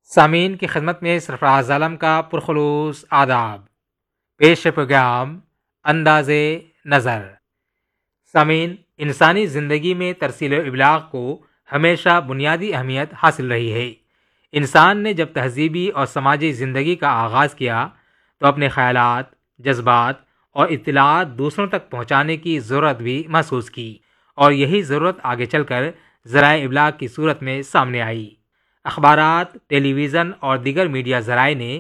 सामीन की खिदमत में सरफराज आलम का पुरखलूस आदाब। पेश प्रोग्राम अंदाज़े नज़र। सामीन, इंसानी ज़िंदगी में तरसील इबलाग को हमेशा बुनियादी अहमियत हासिल रही है। इंसान ने जब तहजीबी और समाजी ज़िंदगी का आगाज़ किया तो अपने ख़यालात, जज्बात और इत्तलात दूसरों तक पहुँचाने की ज़रूरत भी महसूस की, और यही ज़रूरत आगे चलकर ज़राए इबलाग की सूरत में सामने आई। अखबारात, टेलीविज़न और दीगर मीडिया ज़राए ने